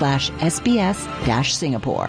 www.bbc.com/SBS-Singapore.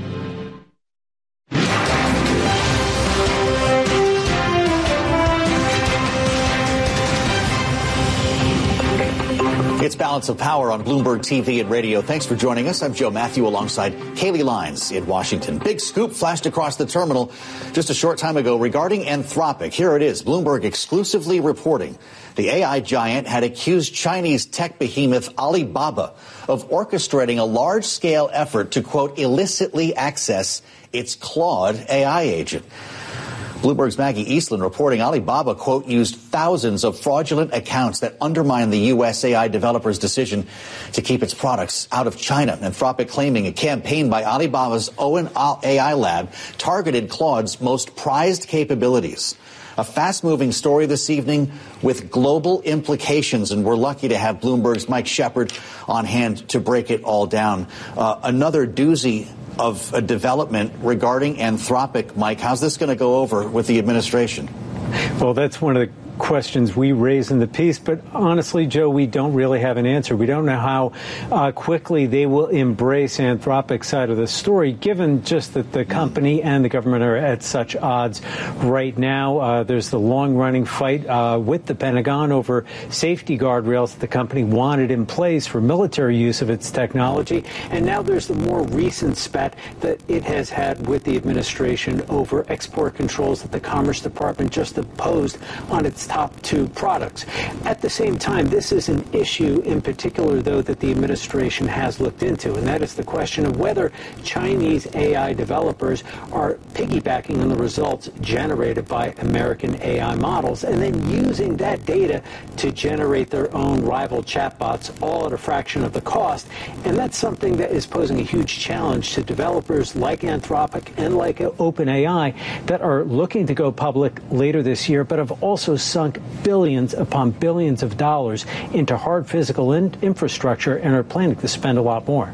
It's Balance of Power on Bloomberg TV and radio. Thanks for joining us. I'm Joe Matthew alongside Kaylee Lyons in Washington. Big scoop flashed across the terminal just a short time ago regarding Anthropic. Here it is. Bloomberg exclusively reporting the AI giant had accused Chinese tech behemoth Alibaba of orchestrating a large-scale effort to, quote, illicitly access its Claude AI agent. Bloomberg's Maggie Eastland reporting Alibaba, quote, used thousands of fraudulent accounts that undermine the U.S. AI developer's decision to keep its products out of China. Anthropic claiming a campaign by Alibaba's Owen AI lab targeted Claude's most prized capabilities. A fast-moving story this evening with global implications, and we're lucky to have Bloomberg's Mike Shepard on hand to break it all down. Another doozy of a development regarding Anthropic. Mike, how's this going to go over with the administration? Well, that's one of the questions we raise in the piece, but honestly, Joe, we don't really have an answer. We don't know how quickly they will embrace Anthropic's side of the story, given just that the company and the government are at such odds right now. There's the long-running fight with the Pentagon over safety guardrails that the company wanted in place for military use of its technology, and now there's the more recent spat that it has had with the administration over export controls that the Commerce Department just imposed on its top two products. At the same time, this is an issue in particular, though, that the administration has looked into, and that is the question of whether Chinese AI developers are piggybacking on the results generated by American AI models and then using that data to generate their own rival chatbots, all at a fraction of the cost. And that's something that is posing a huge challenge to developers like Anthropic and like OpenAI that are looking to go public later this year, but have also sunk billions upon billions of dollars into hard physical infrastructure and are planning to spend a lot more.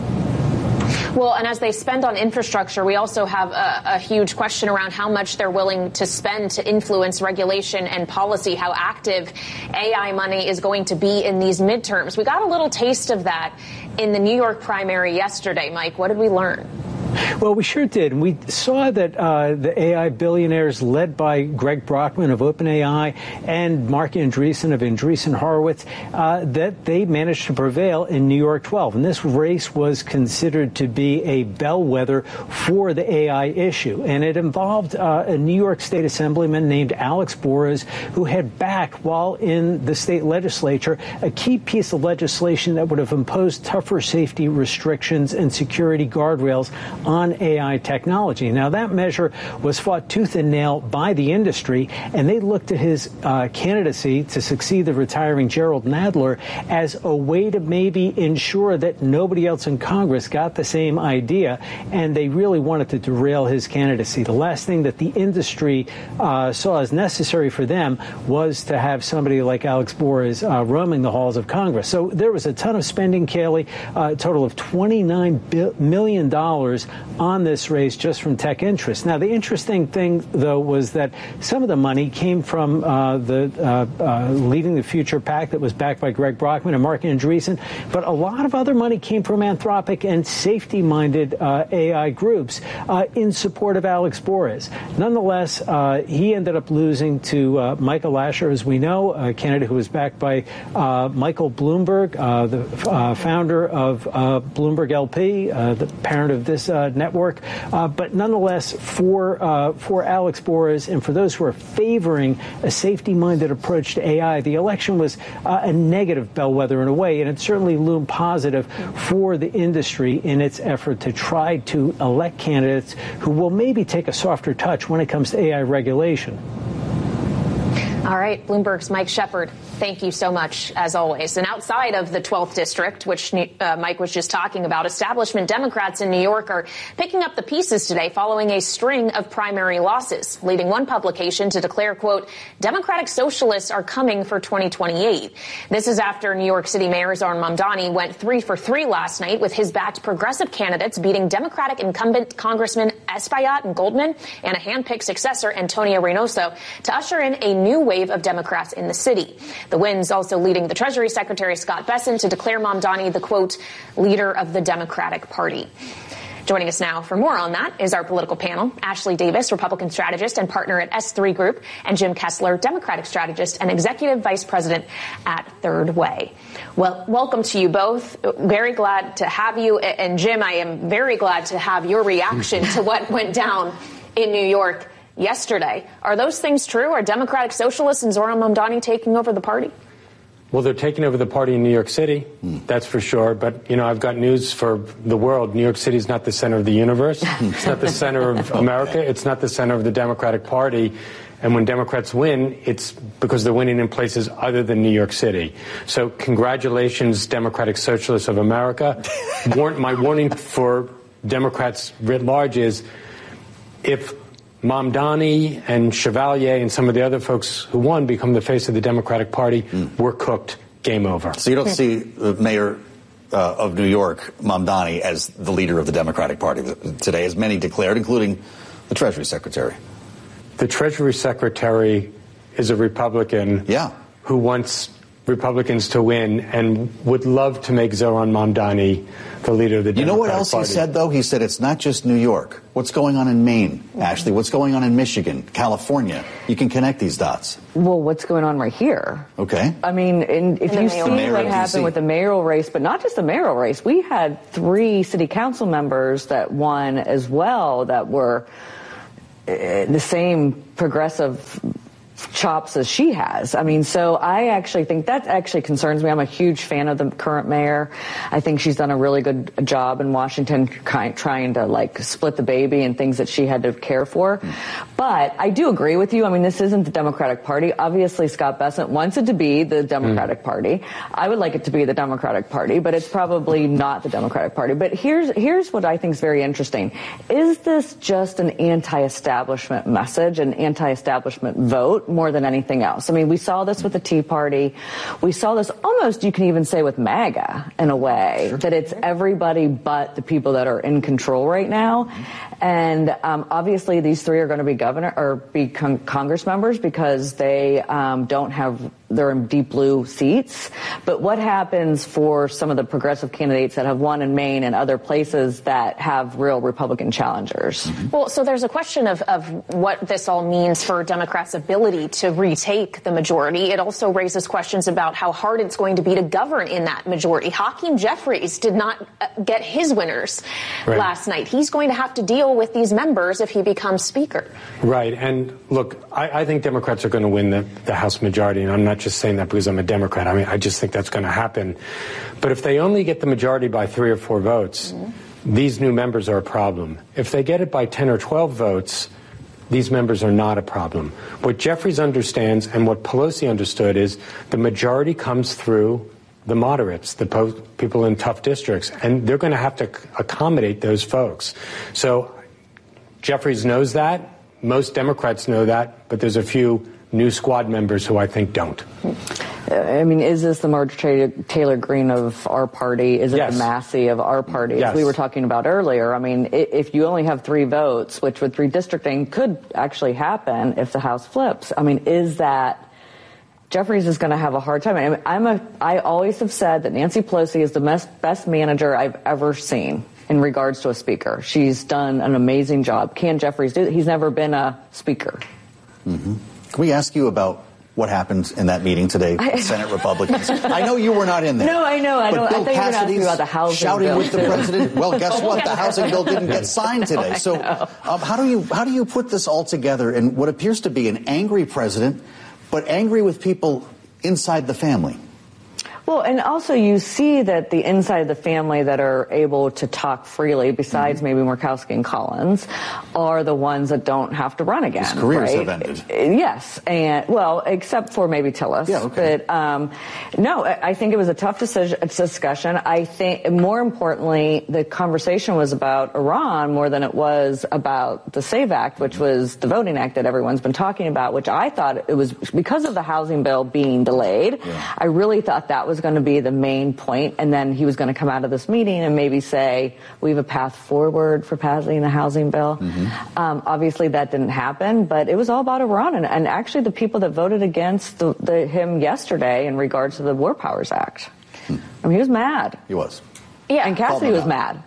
Well, and as they spend on infrastructure, we also have a huge question around how much they're willing to spend to influence regulation and policy, how active AI money is going to be in these midterms. We got a little taste of that in the New York primary yesterday. Mike, what did we learn? Well, we sure did. We saw that the AI billionaires led by Greg Brockman of OpenAI and Mark Andreessen of Andreessen Horowitz, that they managed to prevail in New York 12. And this race was considered to be a bellwether for the AI issue. And it involved a New York State Assemblyman named Alex Borres, who had backed, while in the state legislature, a key piece of legislation that would have imposed tougher safety restrictions and security guardrails on AI technology. Now, that measure was fought tooth and nail by the industry, and they looked at his candidacy to succeed the retiring Gerald Nadler as a way to maybe ensure that nobody else in Congress got the same idea, and they really wanted to derail his candidacy. The last thing that the industry saw as necessary for them was to have somebody like Alex Borres roaming the halls of Congress. So there was a ton of spending, Kaylee, a total of $29 million on this race just from tech interests. Now, the interesting thing, though, was that some of the money came from the Leading the Future PAC that was backed by Greg Brockman and Mark Andreessen, but a lot of other money came from Anthropic and safety-minded AI groups in support of Alex Borres. Nonetheless, he ended up losing to Michael Lasher, as we know, a candidate who was backed by Michael Bloomberg, the founder of Bloomberg LP, the parent of this network. But nonetheless, for Alex Borres and for those who are favoring a safety-minded approach to AI, the election was a negative bellwether in a way, and it certainly loomed positive for the industry in its effort to try to elect candidates who will maybe take a softer touch when it comes to AI regulation. All right, Bloomberg's Mike Shepard, thank you so much, as always. And outside of the 12th District, which Mike was just talking about, establishment Democrats in New York are picking up the pieces today following a string of primary losses, leading one publication to declare, quote, Democratic Socialists are coming for 2028. This is after New York City Mayor Zohran Mamdani went 3 for 3 last night with his backed progressive candidates beating Democratic incumbent Congressman Espaillat and Goldman and a handpicked successor, Antonia Reynoso, to usher in a new wave of Democrats in the city. The win's also leading the Treasury Secretary Scott Bessent to declare Mamdani the, quote, leader of the Democratic Party. Joining us now for more on that is our political panel, Ashley Davis, Republican strategist and partner at S3 Group, and Jim Kessler, Democratic strategist and executive vice president at Third Way. Well, welcome to you both. Very glad to have you. And Jim, I am very glad to have your reaction to what went down in New York yesterday. Are those things true? Are Democratic Socialists and Zohran Mamdani taking over the party? Well, they're taking over the party in New York City, that's for sure. But, I've got news for the world. New York City is not the center of the universe. It's not the center of America. It's not the center of the Democratic Party. And when Democrats win, it's because they're winning in places other than New York City. So congratulations, Democratic Socialists of America. My warning for Democrats writ large is if Mamdani and Chevalier and some of the other folks who won become the face of the Democratic Party, we're cooked. Game over. So you don't see the mayor of New York, Mamdani, as the leader of the Democratic Party today, as many declared, including the Treasury Secretary. The Treasury Secretary is a Republican who wants Republicans to win and would love to make Zohran Mamdani the leader of the Democratic Party. You know what else he said, though? He said it's not just New York. What's going on in Maine, Ashley? What's going on in Michigan, California? You can connect these dots. Well, what's going on right here? Okay. I mean, if you see what happened with the mayoral race, but not just the mayoral race, we had 3 city council members that won as well that were the same progressive chops as she has. I mean, so I actually think that actually concerns me. I'm a huge fan of the current mayor. I think she's done a really good job in Washington trying to split the baby and things that she had to care for. But I do agree with you. I mean, this isn't the Democratic Party. Obviously, Scott Bessent wants it to be the Democratic Party. I would like it to be the Democratic Party, but it's probably not the Democratic Party. But here's what I think is very interesting. Is this just an anti-establishment message, an anti-establishment vote, more than anything else? I mean, we saw this with the Tea Party. We saw this almost, you can even say, with MAGA in a way, that it's everybody but the people that are in control right now. And obviously, these 3 are going to be Congress members because they they're in deep blue seats. But what happens for some of the progressive candidates that have won in Maine and other places that have real Republican challengers? Well, so there's a question of what this all means for Democrats' ability to retake the majority. It also raises questions about how hard it's going to be to govern in that majority. Hakeem Jeffries did not get his winners last night. He's going to have to deal with these members if he becomes Speaker. Right. And look, I think Democrats are going to win the House majority, and I'm not just saying that because I'm a Democrat. I mean, I just think that's going to happen. But if they only get the majority by 3 or 4 votes, these new members are a problem. If they get it by 10 or 12 votes, these members are not a problem. What Jeffries understands and what Pelosi understood is the majority comes through the moderates, the people in tough districts, and they're going to have to accommodate those folks. So Jeffries knows that. Most Democrats know that, but there's a few new squad members who I think don't. I mean, is this the Marjorie Taylor Greene of our party? Is it the Massey of our party, as we were talking about earlier? I mean, if you only have 3 votes, which with redistricting could actually happen if the House flips, I mean, is that Jeffries is going to have a hard time? I always have said that Nancy Pelosi is the best manager I've ever seen in regards to a speaker. She's done an amazing job. Can Jeffries do that? He's never been a speaker. Can we ask you about what happened in that meeting today with Senate Republicans? I know you were not in there. No, I know. I thought you were going to ask me about the housing shouting bill with the president. Well, guess what? The housing bill didn't get signed today. So how do you put this all together in what appears to be an angry president, but angry with people inside the family? Well, and also you see that the inside of the family that are able to talk freely, besides maybe Murkowski and Collins, are the ones that don't have to run again. His careers have ended. Yes, and well, except for maybe Tillis. Yeah, okay. But no, I think it was a tough discussion. I think more importantly, the conversation was about Iran more than it was about the SAVE Act, which was the voting act that everyone's been talking about, which I thought it was because of the housing bill being delayed. Yeah. I really thought that was was going to be the main point, and then he was going to come out of this meeting and maybe say, we have a path forward for passing the housing bill. Obviously, that didn't happen, but it was all about Iran. And actually, the people that voted against him yesterday in regards to the War Powers Act, I mean, he was mad. He was. Yeah, and Cassidy was mad.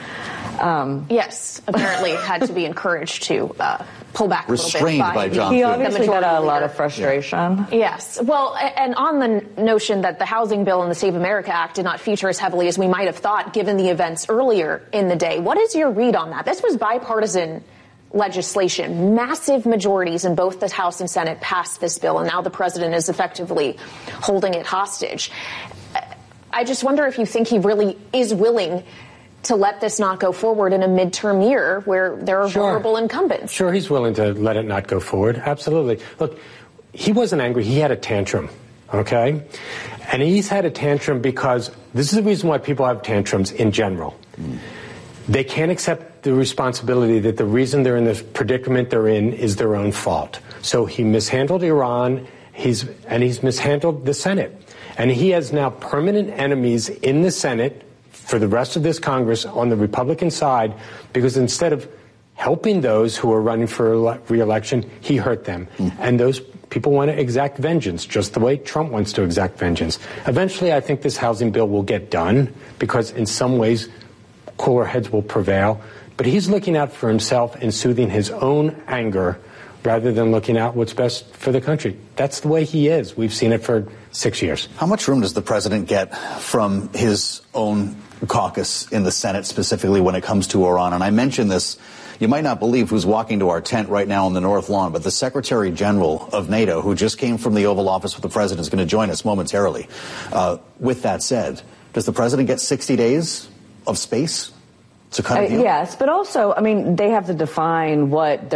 Yes, apparently had to be encouraged to pull back a little bit. Restrained by John He Thune. obviously got a lot of frustration. Yes. Well, and on the notion that the housing bill and the Save America Act did not feature as heavily as we might have thought given the events earlier in the day, what is your read on that? This was bipartisan legislation. Massive majorities in both the House and Senate passed this bill, and now the president is effectively holding it hostage. I just wonder if you think he really is willing to let this not go forward in a midterm year where there are vulnerable incumbents. Sure, he's willing to let it not go forward. Absolutely. Look, he wasn't angry. He had a tantrum, okay? And he's had a tantrum because this is the reason why people have tantrums in general. They can't accept the responsibility that the reason they're in the predicament they're in is their own fault. So he mishandled Iran, he's mishandled the Senate. And he has now permanent enemies in the Senate for the rest of this Congress on the Republican side because instead of helping those who are running for re-election, he hurt them. And those people want to exact vengeance, just the way Trump wants to exact vengeance. Eventually, I think this housing bill will get done because in some ways, cooler heads will prevail. But he's looking out for himself and soothing his own anger rather than looking out what's best for the country. That's the way he is. We've seen it for 6 years. How much room does the president get from his own caucus in the Senate, specifically when it comes to Iran? And I mentioned this, you might not believe who's walking to our tent right now on the North Lawn, but the Secretary General of NATO, who just came from the Oval Office with the president, is going to join us momentarily. With that said, does the president get 60 days of space to cut a deal? Yes, but also, I mean, they have to define what's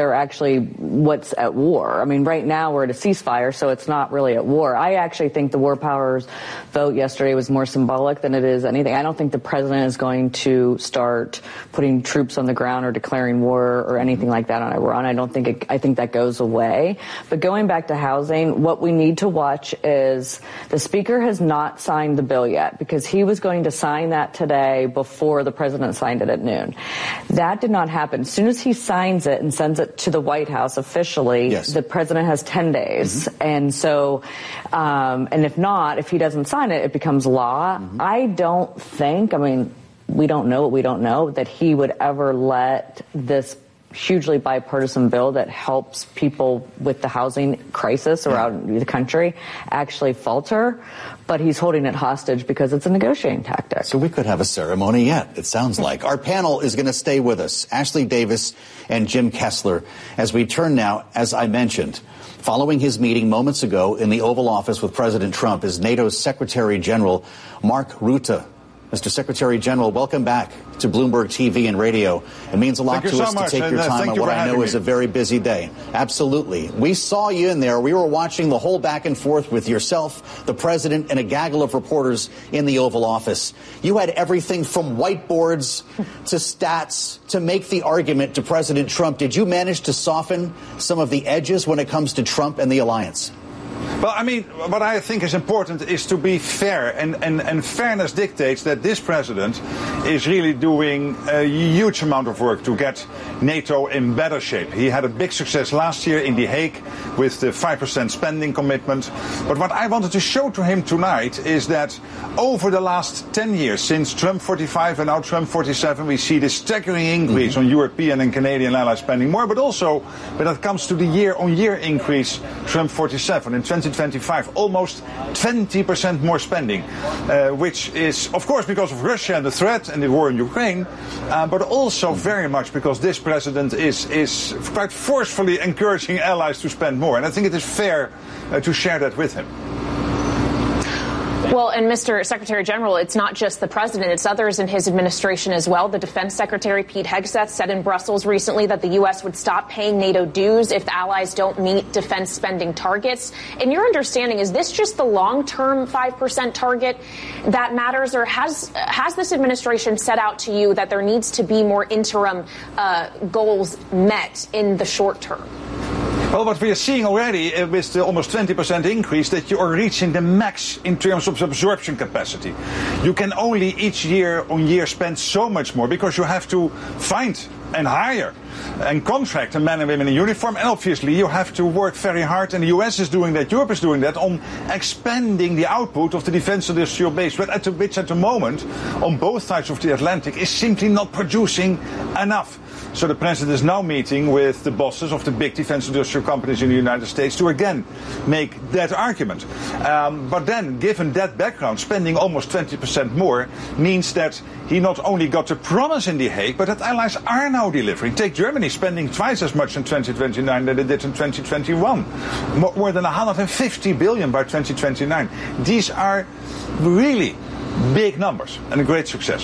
at war. I mean, right now we're at a ceasefire, so it's not really at war. I actually think the War Powers vote yesterday was more symbolic than it is anything. I don't think the president is going to start putting troops on the ground or declaring war or anything like that on Iran. I think that goes away. But going back to housing, what we need to watch is the speaker has not signed the bill yet because he was going to sign that today before the president signed it at noon. That did not happen. As soon as he signs it and sends it to the White House officially, the president has 10 days. And so, and if he doesn't sign it, it becomes law. I don't think, I mean, we don't know what we don't know, that he would ever let this hugely bipartisan bill that helps people with the housing crisis around the country actually falter, but he's holding it hostage because it's a negotiating tactic. So we could have a ceremony yet, it sounds like. Our panel is going to stay with us, Ashley Davis and Jim Kessler, as we turn now, as I mentioned, following his meeting moments ago in the Oval Office with President Trump is NATO's Secretary General Mark Rutte. Mr. Secretary General, welcome back to Bloomberg TV and radio. It means a lot to us to take your time on what I know is a very busy day. Absolutely. We saw you in there. We were watching the whole back and forth with yourself, the president, and a gaggle of reporters in the Oval Office. You had everything from whiteboards to stats to make the argument to President Trump. Did you manage to soften some of the edges when it comes to Trump and the alliance? Well, I mean, what I think is important is to be fair, and fairness dictates that this president is really doing a huge amount of work to get NATO in better shape. He had a big success last year in The Hague with the 5% spending commitment. But what I wanted to show to him tonight is that over the last 10 years, since Trump 45 and now Trump 47, we see this staggering increase on European and Canadian allies spending more, but also when it comes to the year-on-year increase, Trump 47 in 2025, almost 20% more spending, which is, of course, because of Russia and the threat and the war in Ukraine, but also very much because this president is quite forcefully encouraging allies to spend more. And I think it is fair to share that with him. Well, and Mr. Secretary General, it's not just the president, it's others in his administration as well. The Defense Secretary Pete Hegseth said in Brussels recently that the U.S. would stop paying NATO dues if the allies don't meet defense spending targets. In your understanding, is this just the long-term 5% target that matters, or has this administration set out to you that there needs to be more interim goals met in the short term? Well, what we are seeing already with the almost 20% increase, that you are reaching the max in terms of absorption capacity. You can only each year on year spend so much more because you have to find and hire and contract the men and women in uniform, and obviously you have to work very hard, and the US is doing that, Europe is doing that, on expanding the output of the defense industrial base, which at the moment, on both sides of the Atlantic, is simply not producing enough. So the president is now meeting with the bosses of the big defense industrial companies in the United States to again make that argument. But then, given that background, spending almost 20% more means that he not only got the promise in The Hague, but that allies are now delivering. Take Germany, spending twice as much in 2029 than they did in 2021. More than 150 billion by 2029. These are really big numbers and a great success.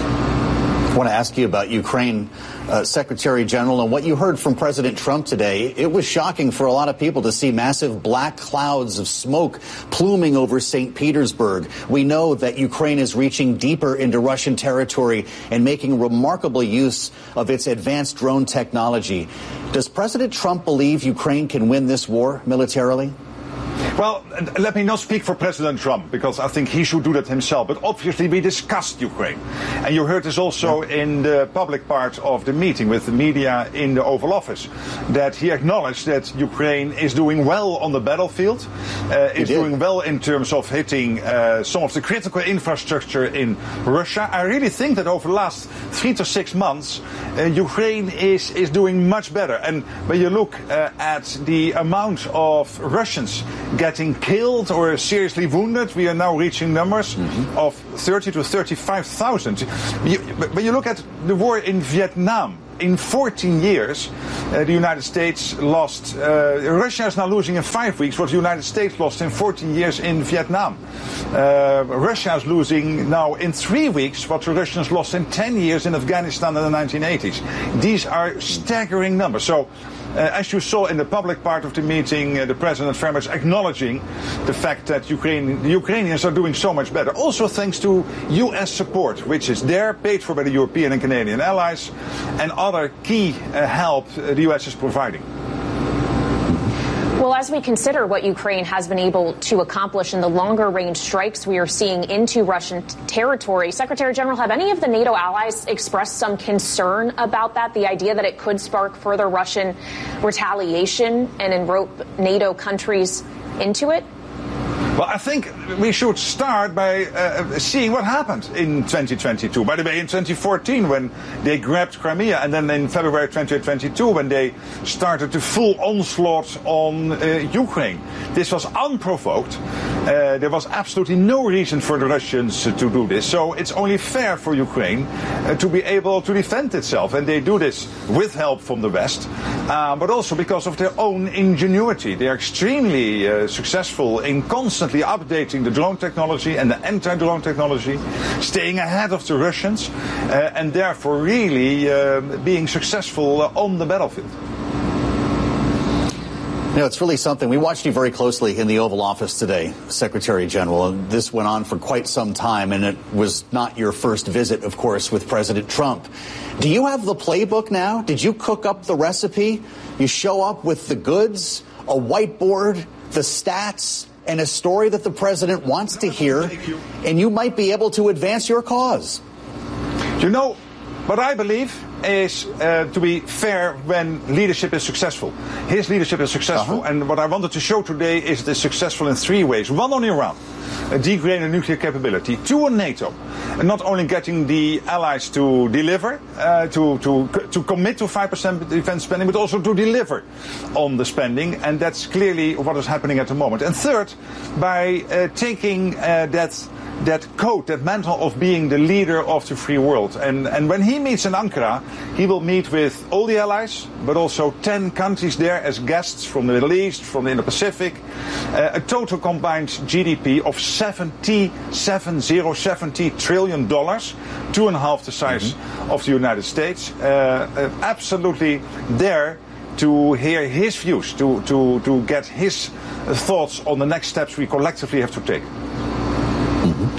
I want to ask you about Ukraine, Secretary General, and what you heard from President Trump today. It was shocking for a lot of people to see massive black clouds of smoke pluming over St. Petersburg. We know that Ukraine is reaching deeper into Russian territory and making remarkable use of its advanced drone technology. Does President Trump believe Ukraine can win this war militarily? Well, let me not speak for President Trump, because I think he should do that himself. But obviously we discussed Ukraine. And you heard this also in the public part of the meeting with the media in the Oval Office, that he acknowledged that Ukraine is doing well on the battlefield, is doing well in terms of hitting some of the critical infrastructure in Russia. I really think that over the last 3 to 6 months, Ukraine is doing much better. And when you look at the amount of Russians getting killed or seriously wounded, we are now reaching numbers of 30 to 35,000. When you look at the war in Vietnam, in 14 years, the United States lost, Russia is now losing in 5 weeks what the United States lost in 14 years in Vietnam. Russia is losing now in 3 weeks what the Russians lost in 10 years in Afghanistan in the 1980s. These are staggering numbers. So, as you saw in the public part of the meeting, the President very much acknowledging the fact that the Ukrainians are doing so much better. Also thanks to U.S. support, which is there, paid for by the European and Canadian allies, and other key help the U.S. is providing. Well, as we consider what Ukraine has been able to accomplish in the longer-range strikes we are seeing into Russian territory, Secretary General, have any of the NATO allies expressed some concern about that, the idea that it could spark further Russian retaliation and enrope NATO countries into it? Well, I think we should start by seeing what happened in 2022. By the way, in 2014, when they grabbed Crimea, and then in February 2022, when they started the full onslaught on Ukraine. This was unprovoked. There was absolutely no reason for the Russians to do this. So it's only fair for Ukraine to be able to defend itself. And they do this with help from the West, but also because of their own ingenuity. They are extremely successful in constantly updating the drone technology and the anti-drone technology, staying ahead of the Russians, and therefore really being successful on the battlefield. You know, it's really something. We watched you very closely in the Oval Office today, Secretary General, and this went on for quite some time, and it was not your first visit, of course, with President Trump. Do you have the playbook now? Did you cook up the recipe? You show up with the goods, a whiteboard, the stats, and a story that the president wants to hear, and you might be able to advance your cause. You know, what I believe is to be fair when leadership is successful. His leadership is successful, and what I wanted to show today is it is successful in 3 ways. 1, on Iran, degrading nuclear capability. 2, on NATO, and not only getting the allies to deliver, to commit to 5% defense spending, but also to deliver on the spending, and that's clearly what is happening at the moment. And 3rd, by taking that code, that mantle of being the leader of the free world. And when he meets in Ankara, he will meet with all the allies, but also 10 countries there as guests from the Middle East, from the Indo-Pacific, a total combined GDP of $70 trillion, 2.5 the size of the United States, absolutely there to hear his views, to get his thoughts on the next steps we collectively have to take.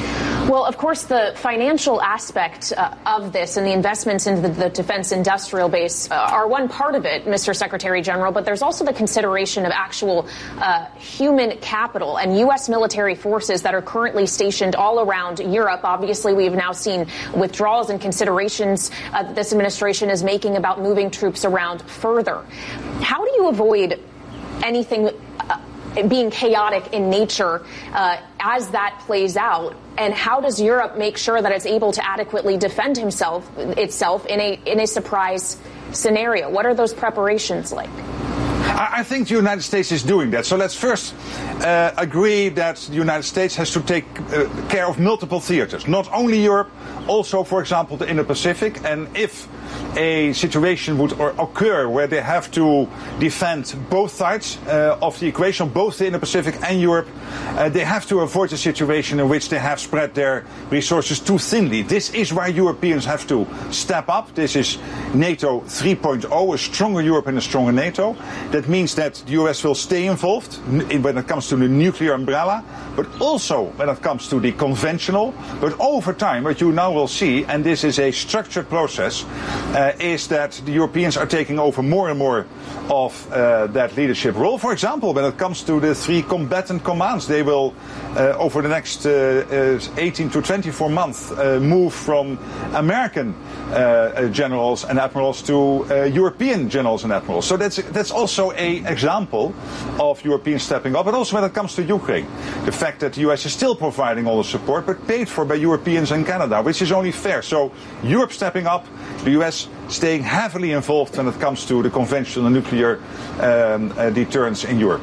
Well, of course, the financial aspect of this and the investments into the defense industrial base are one part of it, Mr. Secretary General, but there's also the consideration of actual human capital and U.S. military forces that are currently stationed all around Europe. Obviously, we've now seen withdrawals and considerations that this administration is making about moving troops around further. How do you avoid anything being chaotic in nature as that plays out, and how does Europe make sure that it's able to adequately defend itself in a surprise scenario? What are those preparations like? I think the United States is doing that. So let's first agree that the United States has to take care of multiple theaters, not only Europe, also, for example, the Indo-Pacific. And if a situation would occur where they have to defend both sides of the equation, both the Indo-Pacific and Europe, they have to avoid a situation in which they have spread their resources too thinly. This is why Europeans have to step up. This is NATO 3.0, a stronger Europe and a stronger NATO. That means that the US will stay involved when it comes to the nuclear umbrella, but also when it comes to the conventional. But over time, what you now will see, and this is a structured process, is that the Europeans are taking over more and more of that leadership role. For example, when it comes to the 3 combatant commands, they will, over the next 18 to 24 months, move from American generals and admirals to European generals and admirals. So that's also an example of Europeans stepping up. But also when it comes to Ukraine, the fact that the US is still providing all the support, but paid for by Europeans and Canada, which is only fair. So Europe stepping up, the US staying heavily involved when it comes to the conventional nuclear deterrence in Europe.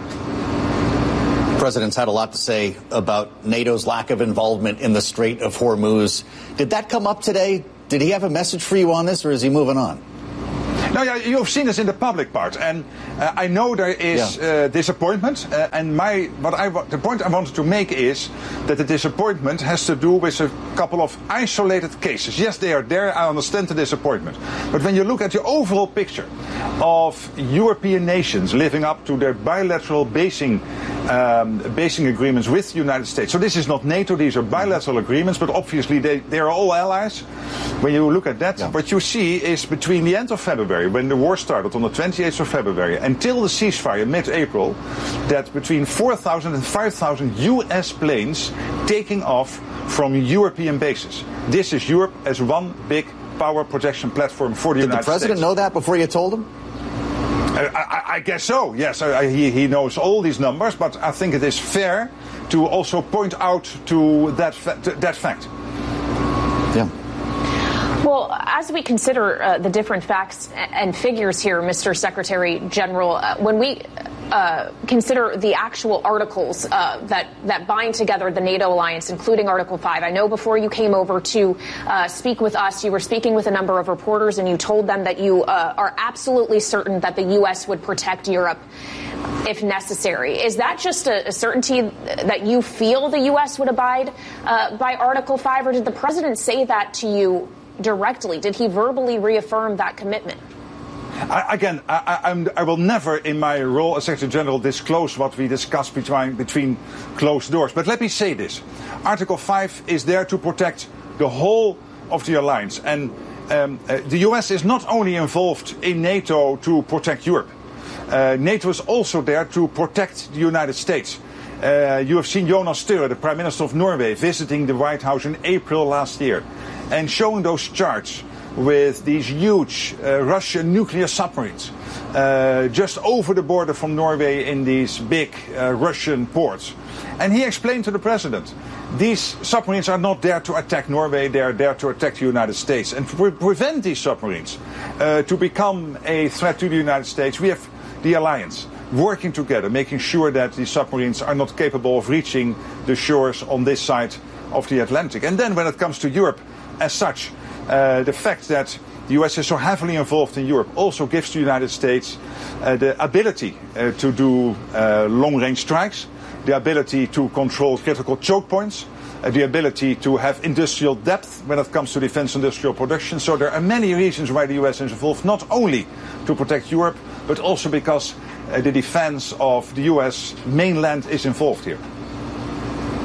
The President's had a lot to say about NATO's lack of involvement in the Strait of Hormuz. Did that come up today? Did he have a message for you on this, or is he moving on? No, yeah, you've seen this in the public part, and I know there is disappointment. And the point I wanted to make is that the disappointment has to do with a couple of isolated cases. Yes, they are there. I understand the disappointment, but when you look at the overall picture of European nations living up to their bilateral basing agreements with the United States. So this is not NATO; these are bilateral agreements, but obviously they are all allies. When you look at that, what you see is between the end of February, when the war started on the 28th of February, until the ceasefire mid-April, that between 4,000 and 5,000 US planes taking off from European bases. This is Europe as one big power projection platform for the United States. Did the President know that before you told him? I guess so, yes. He knows all these numbers, but I think it is fair to also point out to that fact. Yeah. Well, as we consider the different facts and figures here, Mr. Secretary General, when we consider the actual articles that bind together the NATO alliance, including Article 5. I know before you came over to speak with us, you were speaking with a number of reporters, and you told them that you are absolutely certain that the U.S. would protect Europe if necessary. Is that just a certainty that you feel the U.S. would abide by Article 5, or did the President say that to you directly? Did he verbally reaffirm that commitment? I will never, in my role as Secretary General, disclose what we discuss between closed doors. But let me say this. Article 5 is there to protect the whole of the alliance. And the US is not only involved in NATO to protect Europe. NATO is also there to protect the United States. You have seen Jonas Støre, the Prime Minister of Norway, visiting the White House in April last year and showing those charts with these huge Russian nuclear submarines just over the border from Norway in these big Russian ports. And he explained to the President, these submarines are not there to attack Norway, they are there to attack the United States. And to prevent these submarines to become a threat to the United States, we have the alliance working together, making sure that these submarines are not capable of reaching the shores on this side of the Atlantic. And then when it comes to Europe as such, the fact that the US is so heavily involved in Europe also gives the United States the ability to do long-range strikes, the ability to control critical choke points, the ability to have industrial depth when it comes to defense industrial production. So there are many reasons why the US is involved, not only to protect Europe, but also because the defense of the US mainland is involved here.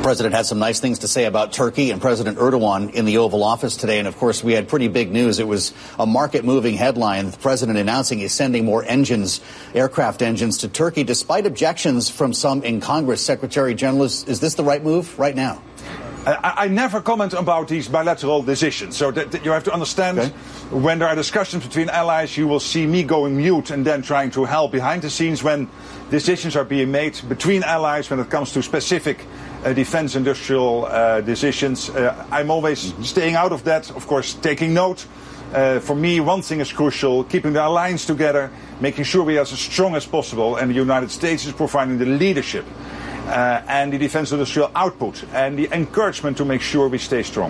President had some nice things to say about Turkey and President Erdogan in the Oval Office today. And, of course, we had pretty big news. It was a market-moving headline. The president announcing he's sending more engines, aircraft engines, to Turkey, despite objections from some in Congress. Secretary General, is this the right move right now? I never comment about these bilateral decisions. So that you have to understand, when there are discussions between allies, you will see me going mute and then trying to help behind the scenes when decisions are being made between allies when it comes to specific defense industrial decisions. I'm always staying out of that, of course, taking note. For me, one thing is crucial, keeping the alliance together, making sure we are as strong as possible, and the United States is providing the leadership and the defense industrial output and the encouragement to make sure we stay strong.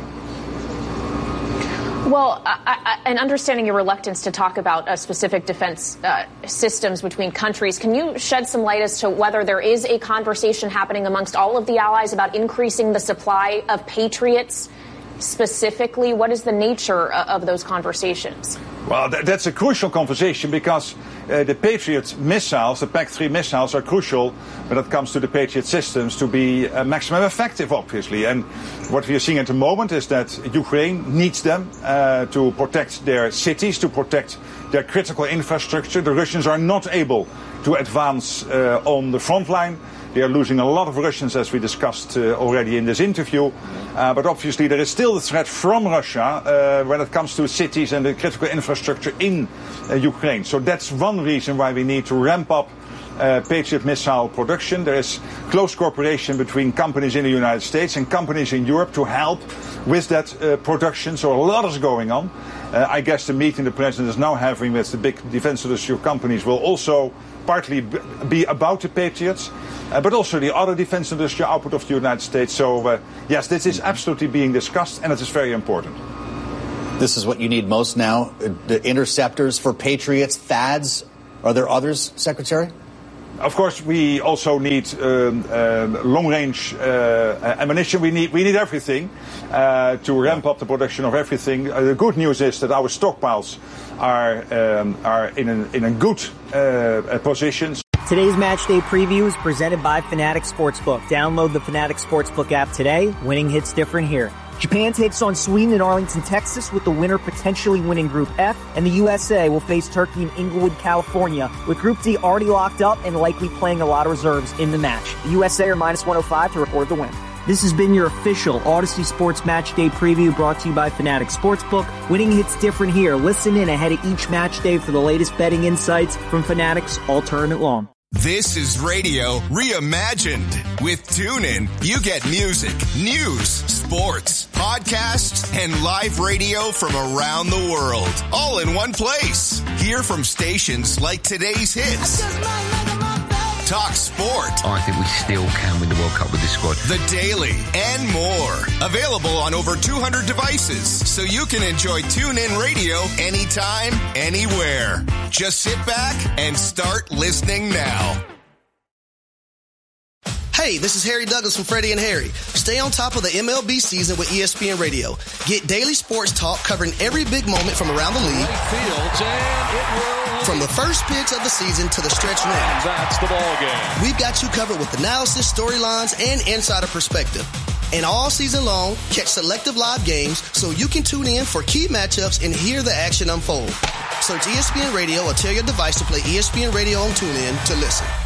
Well, and understanding your reluctance to talk about specific defense systems between countries, can you shed some light as to whether there is a conversation happening amongst all of the allies about increasing the supply of Patriots specifically? What is the nature of those conversations? Well, that's a crucial conversation because the Patriot missiles, the PAC-3 missiles, are crucial when it comes to the Patriot systems to be maximum effective, obviously. And what we are seeing at the moment is that Ukraine needs them to protect their cities, to protect their critical infrastructure. The Russians are not able to advance on the front line. They are losing a lot of Russians, as we discussed already in this interview. But obviously there is still the threat from Russia when it comes to cities and the critical infrastructure in Ukraine. So that's one reason why we need to ramp up Patriot missile production. There is close cooperation between companies in the United States and companies in Europe to help with that production. So a lot is going on. I guess the meeting the President is now having with the big defense industrial companies will also partly be about the Patriots, but also the other defense industrial output of the United States. So, yes, this is absolutely being discussed, and it is very important. This is what you need most now, the interceptors for Patriots, THAADs. Are there others, Secretary? Of course, we also need long-range ammunition. We need everything to ramp up the production of everything. The good news is that our stockpiles are in a good position. Today's match day preview is presented by Fanatics Sportsbook. Download the Fanatics Sportsbook app today. Winning hits different here. Japan takes on Sweden in Arlington, Texas, with the winner potentially winning Group F, and the USA will face Turkey in Inglewood, California, with Group D already locked up and likely playing a lot of reserves in the match. The USA are minus 105 to record the win. This has been your official Odyssey Sports Match Day preview brought to you by Fanatics Sportsbook. Winning hits different here. Listen in ahead of each match day for the latest betting insights from Fanatics all tournament long. This is radio reimagined. With TuneIn, you get music, news, sports, podcasts, and live radio from around the world, all in one place. Hear from stations like today's hits. Talk sport. I think we still can win the World Cup with this squad. The Daily and more. Available on over 200 devices, so you can enjoy TuneIn Radio anytime, anywhere. Just sit back and start listening now. Hey, this is Harry Douglas from Freddie and Harry. Stay on top of the MLB season with ESPN Radio. Get daily sports talk covering every big moment from around the league. From the first pitch of the season to the stretch run. That's the ball game. We've got you covered with analysis, storylines, and insider perspective. And all season long, catch selective live games so you can tune in for key matchups and hear the action unfold. Search ESPN Radio or tell your device to play ESPN Radio on TuneIn to listen.